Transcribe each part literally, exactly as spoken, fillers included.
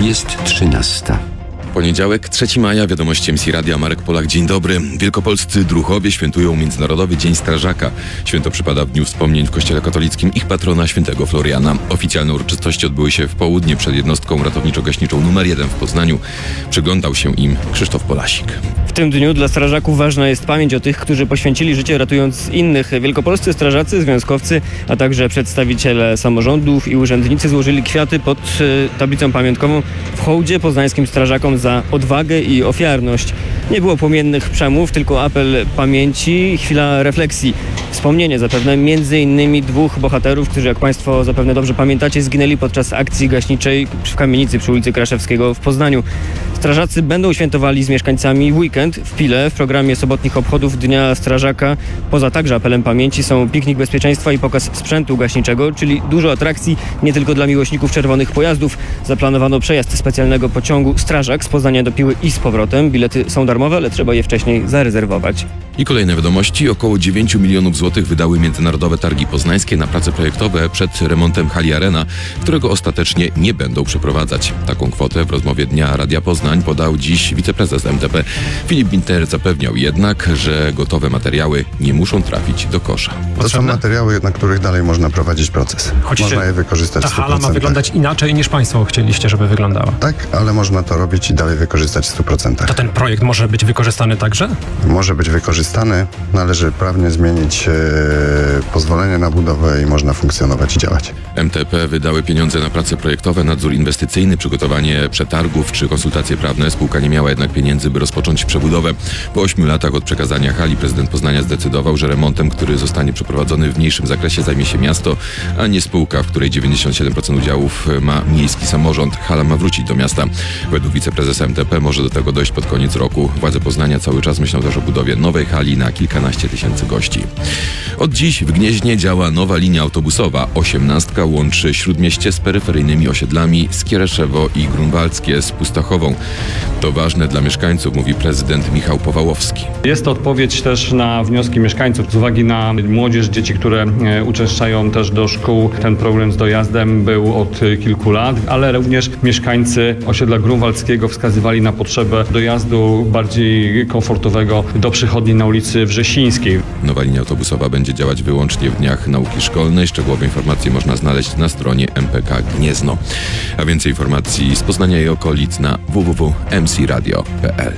Jest trzynasta. Poniedziałek, trzeciego maja, wiadomości M C Radia, Marek Polak, dzień dobry. Wielkopolscy druhowie świętują Międzynarodowy Dzień Strażaka. Święto przypada w dniu wspomnień w Kościele Katolickim ich patrona świętego Floriana. Oficjalne uroczystości odbyły się w południe przed jednostką ratowniczo-gaśniczą numer jeden w Poznaniu. Przyglądał się im Krzysztof Polasik. W tym dniu dla strażaków ważna jest pamięć o tych, którzy poświęcili życie ratując innych. Wielkopolscy strażacy, związkowcy, a także przedstawiciele samorządów i urzędnicy złożyli kwiaty pod y, tablicą pamiątkową w hołdzie poznańskim strażakom za odwagę i ofiarność. Nie było płomiennych przemów, tylko apel pamięci, chwila refleksji. Wspomnienie zapewne między innymi dwóch bohaterów, którzy, jak Państwo zapewne dobrze pamiętacie, zginęli podczas akcji gaśniczej w kamienicy przy ulicy Kraszewskiego w Poznaniu. Strażacy będą świętowali z mieszkańcami weekend w Pile. W programie sobotnich obchodów Dnia Strażaka, poza także apelem pamięci, są piknik bezpieczeństwa i pokaz sprzętu gaśniczego, czyli dużo atrakcji nie tylko dla miłośników czerwonych pojazdów. Zaplanowano przejazd specjalnego pociągu Strażak z Poznania do Piły i z powrotem. Bilety są darmowe, ale trzeba je wcześniej zarezerwować. I kolejne wiadomości. Około dziewięć milionów złotych wydały Międzynarodowe Targi Poznańskie na prace projektowe przed remontem hali Arena, którego ostatecznie nie będą przeprowadzać. Taką kwotę w rozmowie Dnia Radia Poznań podał dziś wiceprezes M T P. Filip Binter zapewniał jednak, że gotowe materiały nie muszą trafić do kosza. To są materiały, na których dalej można prowadzić proces. Choć można je wykorzystać ta w stu procentach. hala ma wyglądać inaczej niż Państwo chcieliście, żeby wyglądała. Tak, ale można to robić i dalej wykorzystać w stu procentach. To ten projekt może być wykorzystany także? Może być wykorzystany, należy prawnie zmienić e, pozwolenie na budowę i można funkcjonować i działać. M T P wydały pieniądze na prace projektowe, nadzór inwestycyjny, przygotowanie przetargów czy konsultacje prawne. Spółka nie miała jednak pieniędzy, by rozpocząć przebudowę. Po ośmiu latach od przekazania hali prezydent Poznania zdecydował, że remontem, który zostanie przeprowadzony w mniejszym zakresie, zajmie się miasto, a nie spółka, w której dziewięćdziesiąt siedem procent udziałów ma miejski samorząd. Hala ma wrócić do miasta. Według wiceprezesa M T P może do tego dojść pod koniec roku. Władze Poznania cały czas myślą też o budowie nowej hali na kilkanaście tysięcy gości. Od dziś w Gnieźnie działa nowa linia autobusowa. Osiemnastka łączy Śródmieście z peryferyjnymi osiedlami Skiereszewo i Grunwaldzkie z Pustachową. To ważne dla mieszkańców, mówi prezydent Michał Powałowski. Jest to odpowiedź też na wnioski mieszkańców z uwagi na młodzież, dzieci, które e, uczęszczają też do szkół. Ten problem z dojazdem był od e, kilku lat, ale również mieszkańcy osiedla Grunwaldzkiego wskazywali na potrzebę dojazdu bardziej komfortowego do przychodni na ulicy Wrzesińskiej. Nowa linia autobusowa będzie działać wyłącznie w dniach nauki szkolnej. Szczegółowe informacje można znaleźć na stronie M P K Gniezno. A więcej informacji z Poznania i okolic na w w w kropka m c radio kropka p l.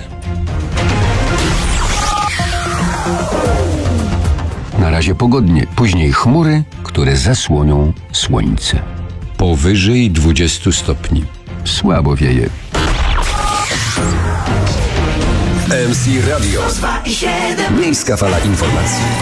Na razie pogodnie, później chmury, które zasłonią słońce. Powyżej dwudziestu stopni. Słabo wieje. M C Radio. Miejska fala informacji.